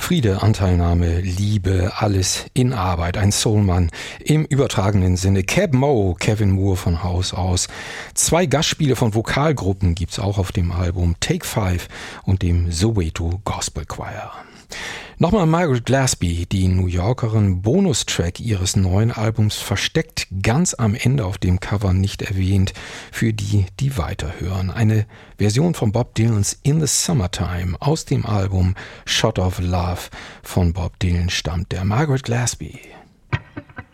Friede, Anteilnahme, Liebe, alles in Arbeit, ein Soulmann im übertragenen Sinne. Keb Mo, Kevin Moore von Haus aus. 2 Gastspiele von Vokalgruppen gibt's auch auf dem Album Take 5 und dem Soweto Gospel Choir. Nochmal Margaret Gillespie, die New Yorkerin, Bonustrack ihres neuen Albums versteckt, ganz am Ende auf dem Cover nicht erwähnt, für die, die weiterhören. Eine Version von Bob Dylans In the Summertime aus dem Album Shot of Love von Bob Dylan stammt der Margaret Gillespie.